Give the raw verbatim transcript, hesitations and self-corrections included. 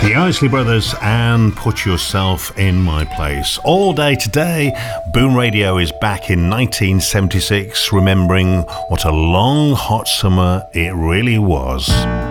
The Isley Brothers and Put Yourself in My Place. All day today, Boom Radio is back in nineteen seventy-six, remembering what a long, hot summer it really was.